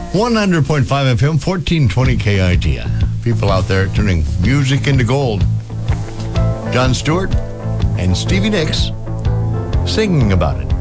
100.5 FM, 1420 KIGS. People out there turning music into gold. Jon Stewart and Stevie Nicks singing about it.